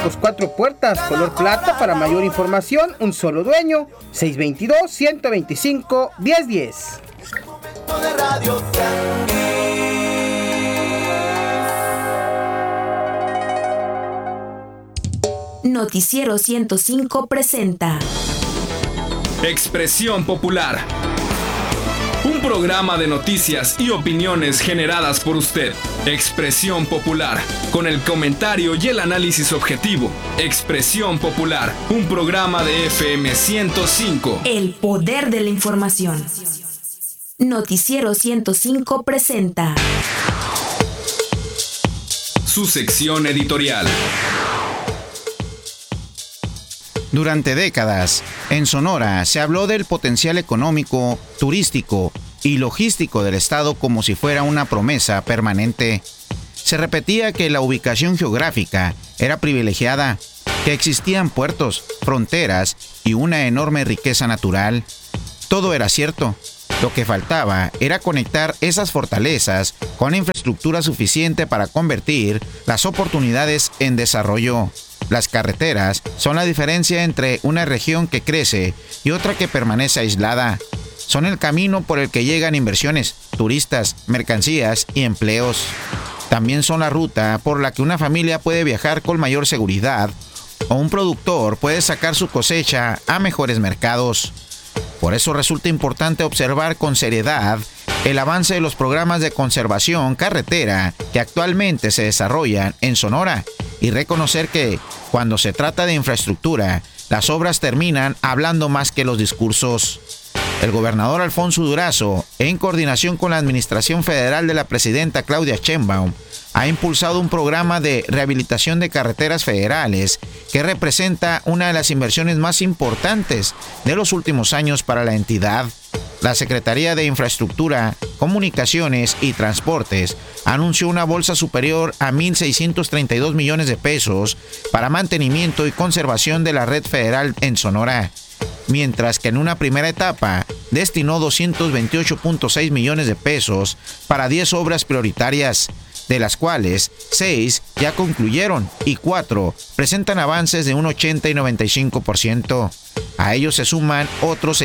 Neumáticos 4 puertas, color plata. Para mayor información, un solo dueño. 622-125-1010. Noticiero 105 presenta Expresión Popular. Un programa de noticias y opiniones generadas por usted. Expresión Popular, con el comentario y el análisis objetivo. Expresión Popular, un programa de FM 105. El poder de la información. Noticiero 105 presenta su sección editorial. Durante décadas, en Sonora se habló del potencial económico, turístico y logístico del estado como si fuera una promesa permanente. Se repetía que la ubicación geográfica era privilegiada, que existían puertos, fronteras y una enorme riqueza natural. Todo era cierto. Lo que faltaba era conectar esas fortalezas con infraestructura suficiente para convertir las oportunidades en desarrollo. Las carreteras son la diferencia entre una región que crece y otra que permanece aislada. Son el camino por el que llegan inversiones, turistas, mercancías y empleos. También son la ruta por la que una familia puede viajar con mayor seguridad o un productor puede sacar su cosecha a mejores mercados. Por eso resulta importante observar con seriedad el avance de los programas de conservación carretera que actualmente se desarrollan en Sonora y reconocer que, cuando se trata de infraestructura, las obras terminan hablando más que los discursos. El gobernador Alfonso Durazo, en coordinación con la Administración Federal de la presidenta Claudia Sheinbaum, ha impulsado un programa de rehabilitación de carreteras federales que representa una de las inversiones más importantes de los últimos años para la entidad. La Secretaría de Infraestructura, Comunicaciones y Transportes anunció una bolsa superior a 1,632 millones de pesos para mantenimiento y conservación de la red federal en Sonora, mientras que en una primera etapa destinó 228.6 millones de pesos para 10 obras prioritarias, de las cuales 6 ya concluyeron y 4 presentan avances de un 80 y 95%. A ellos se suman otros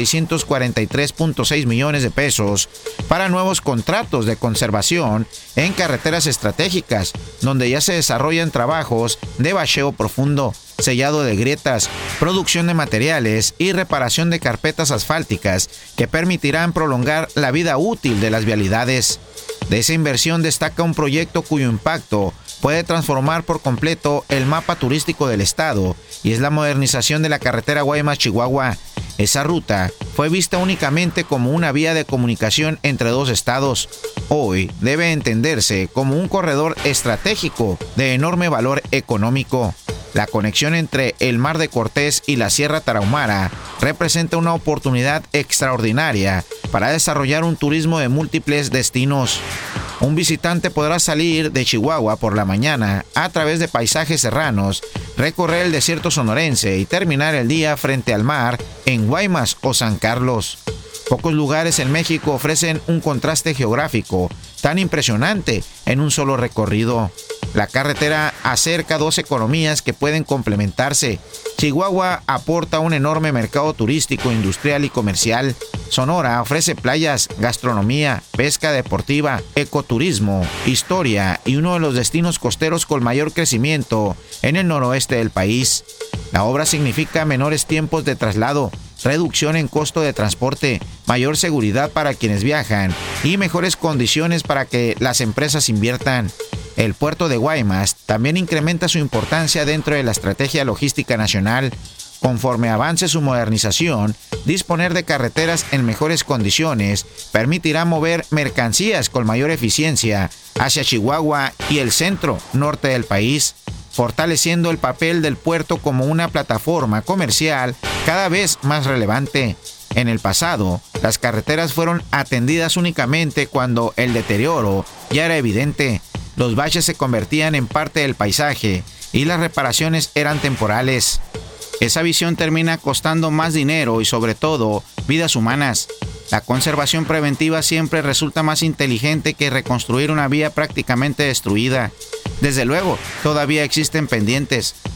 643.6 millones de pesos para nuevos contratos de conservación en carreteras estratégicas, donde ya se desarrollan trabajos de bacheo profundo, sellado de grietas, producción de materiales y reparación de carpetas asfálticas que permitirán prolongar la vida útil de las vialidades. De esa inversión destaca un proyecto cuyo impacto puede transformar por completo el mapa turístico del estado y es la modernización de la carretera Guaymas-Chihuahua. Esa ruta fue vista únicamente como una vía de comunicación entre dos estados. Hoy debe entenderse como un corredor estratégico de enorme valor económico. La conexión entre el Mar de Cortés y la Sierra Tarahumara representa una oportunidad extraordinaria para desarrollar un turismo de múltiples destinos. Un visitante podrá salir de Chihuahua por la mañana a través de paisajes serranos, recorrer el desierto sonorense y terminar el día frente al mar en Guaymas o San Carlos. Pocos lugares en México ofrecen un contraste geográfico tan impresionante en un solo recorrido. La carretera acerca dos economías que pueden complementarse. Chihuahua aporta un enorme mercado turístico, industrial y comercial. Sonora ofrece playas, gastronomía, pesca deportiva, ecoturismo, historia y uno de los destinos costeros con mayor crecimiento en el noroeste del país. La obra significa menores tiempos de traslado, reducción en costo de transporte, mayor seguridad para quienes viajan y mejores condiciones para que las empresas inviertan. El puerto de Guaymas también incrementa su importancia dentro de la estrategia logística nacional. Conforme avance su modernización, disponer de carreteras en mejores condiciones permitirá mover mercancías con mayor eficiencia hacia Chihuahua y el centro norte del país, fortaleciendo el papel del puerto como una plataforma comercial cada vez más relevante. En el pasado, las carreteras fueron atendidas únicamente cuando el deterioro ya era evidente. Los baches se convertían en parte del paisaje y las reparaciones eran temporales. Esa visión termina costando más dinero y sobre todo vidas humanas. La conservación preventiva siempre resulta más inteligente que reconstruir una vía prácticamente destruida. Desde luego, todavía existen pendientes,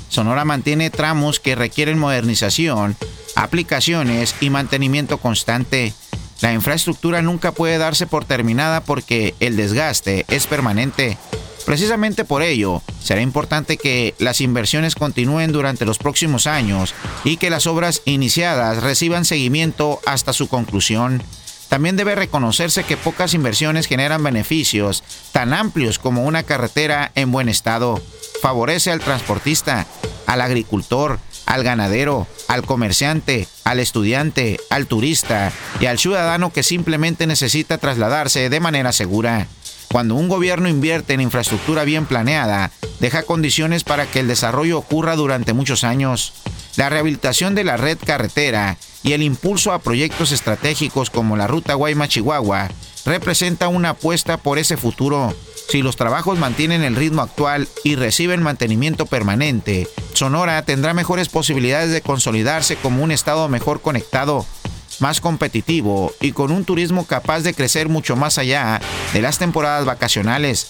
Sonora mantiene tramos que requieren modernización, aplicaciones y mantenimiento constante. La infraestructura nunca puede darse por terminada porque el desgaste es permanente. Precisamente por ello, será importante que las inversiones continúen durante los próximos años y que las obras iniciadas reciban seguimiento hasta su conclusión. También debe reconocerse que pocas inversiones generan beneficios tan amplios como una carretera en buen estado. Favorece al transportista, al agricultor, al ganadero, al comerciante, al estudiante, al turista y al ciudadano que simplemente necesita trasladarse de manera segura. Cuando un gobierno invierte en infraestructura bien planeada, deja condiciones para que el desarrollo ocurra durante muchos años. La rehabilitación de la red carretera y el impulso a proyectos estratégicos como la ruta Guaymas-Chihuahua representa una apuesta por ese futuro. Si los trabajos mantienen el ritmo actual y reciben mantenimiento permanente, Sonora tendrá mejores posibilidades de consolidarse como un estado mejor conectado, más competitivo y con un turismo capaz de crecer mucho más allá de las temporadas vacacionales.